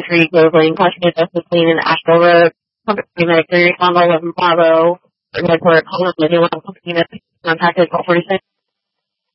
Street, Grove Lane, Washington, Justice Lane, and Asheville Road. Company Medic 3, Combo 11 Bravo, headquarters, Colin, Lydia, 1 company, contacted call 46.